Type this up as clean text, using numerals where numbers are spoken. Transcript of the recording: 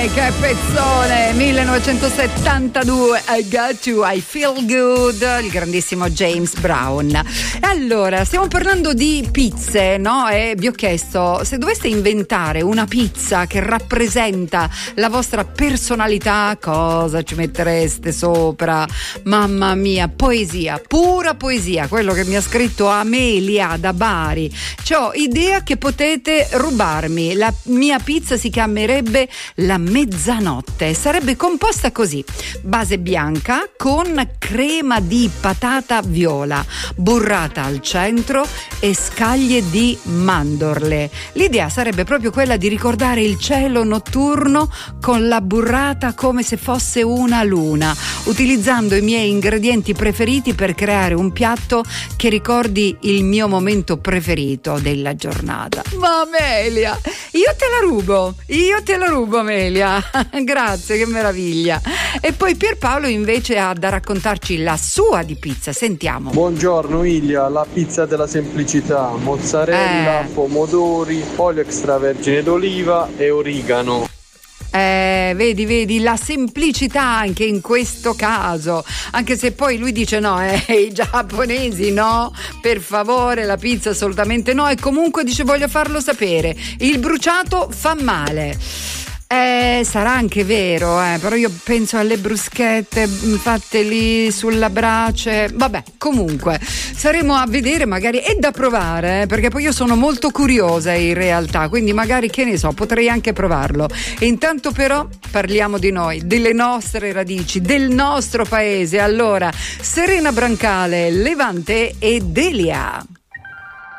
che pezzone! 1972, I Got You, I Feel Good, il grandissimo James Brown. Allora, stiamo parlando di pizze, no? E vi ho chiesto, se doveste inventare una pizza che rappresenta la vostra personalità, cosa ci mettereste sopra? Mamma mia, poesia, pura poesia, quello che mi ha scritto Amelia da Bari. C'ho idea che potete rubarmi. La mia pizza si chiamerebbe la mezzanotte. Sarebbe composta così: base bianca con crema di patata viola, burrata al centro e scaglie di mandorle. L'idea sarebbe proprio quella di ricordare il cielo notturno con la burrata come se fosse una luna, utilizzando i miei ingredienti preferiti per creare un piatto che ricordi il mio momento preferito della giornata. Ma Amelia, io te la rubo Amelia. Grazie, che meraviglia. E poi Pierpaolo invece ha da raccontarci la sua di pizza. Sentiamo. Buongiorno Ilia, la pizza della semplicità: mozzarella, pomodori, olio extravergine d'oliva e origano. Vedi la semplicità anche in questo caso, anche se poi lui dice no, i giapponesi no, per favore, la pizza assolutamente no, e comunque dice voglio farlo sapere, il bruciato fa male. Sarà anche vero, però io penso alle bruschette fatte lì sulla brace. Vabbè, comunque saremo a vedere, magari è da provare, perché poi io sono molto curiosa in realtà, quindi magari, che ne so, potrei anche provarlo. E intanto però parliamo di noi, delle nostre radici, del nostro paese. Allora, Serena Brancale, Levante e Delia.